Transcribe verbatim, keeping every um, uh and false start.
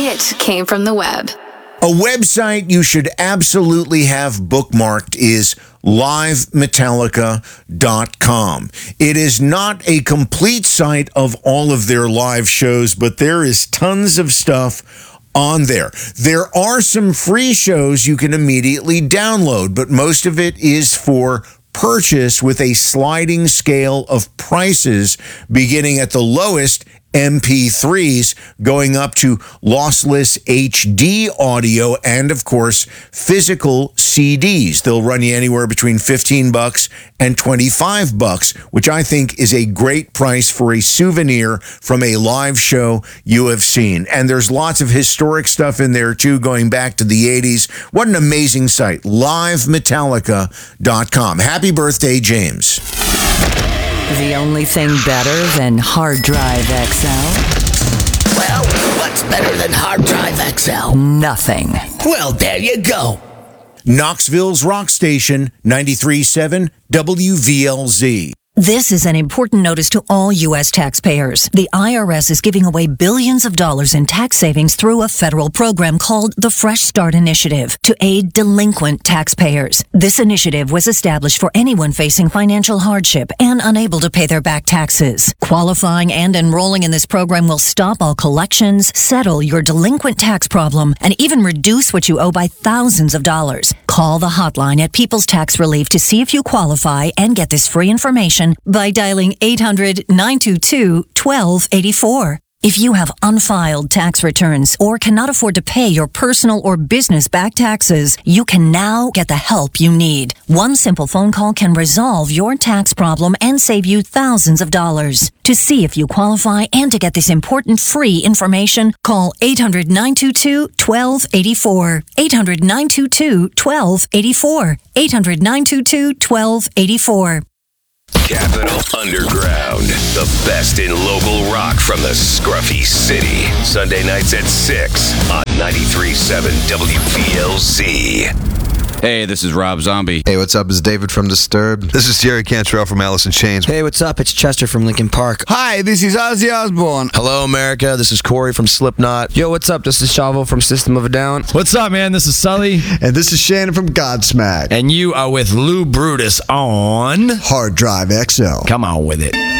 It came from the web. A website you should absolutely have bookmarked is live metallica dot com. It is not a complete site of all of their live shows, but there is tons of stuff on there. There are some free shows you can immediately download, but most of it is for purchase with a sliding scale of prices beginning at the lowest M P threes, going up to lossless H D audio, and of course physical C Ds. They'll run you anywhere between fifteen bucks and twenty-five bucks, which I think is a great price for a souvenir from a live show you have seen. And there's lots of historic stuff in there too, going back to the eighties. What an amazing site, live metallica dot com. Happy birthday, James. The only thing better than Hard Drive X L? Well, what's better than Hard Drive X L? Nothing. Well, there you go. Knoxville's rock station, ninety-three point seven W V L Z. This is an important notice to all U S taxpayers. The I R S is giving away billions of dollars in tax savings through a federal program called the Fresh Start Initiative to aid delinquent taxpayers. This initiative was established for anyone facing financial hardship and unable to pay their back taxes. Qualifying and enrolling in this program will stop all collections, settle your delinquent tax problem, and even reduce what you owe by thousands of dollars. Call the hotline at People's Tax Relief to see if you qualify and get this free information by dialing eight hundred, nine two two, one two eight four. If you have unfiled tax returns or cannot afford to pay your personal or business back taxes, you can now get the help you need. One simple phone call can resolve your tax problem and save you thousands of dollars. To see if you qualify and to get this important free information, call eight hundred, nine two two, one two eight four. eight hundred, nine two two, one two eight four. eight hundred, nine two two, one two eight four. Capital Underground, the best in local rock from the scruffy city. Sunday nights at six on ninety-three point seven W V L Z. Hey, this is Rob Zombie. Hey, what's up? It's David from Disturbed. This is Jerry Cantrell from Alice in Chains. Hey, what's up? It's Chester from Linkin Park. Hi, this is Ozzy Osbourne. Hello, America. This is Corey from Slipknot. Yo, what's up? This is Chavo from System of a Down. What's up, man? This is Sully. And this is Shannon from Godsmack. And you are with Lou Brutus on Hard Drive X L. Come on with it.